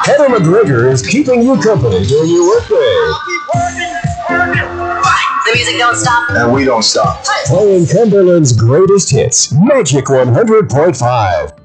Heather McGregor is keeping you company during your workday. The music don't stop. And we don't stop. Playing Cumberland's greatest hits, Magic 100.5.